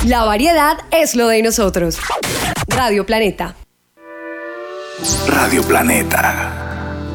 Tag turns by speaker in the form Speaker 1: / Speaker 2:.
Speaker 1: La variedad es lo de nosotros. Radio Planeta.
Speaker 2: Radio Planeta.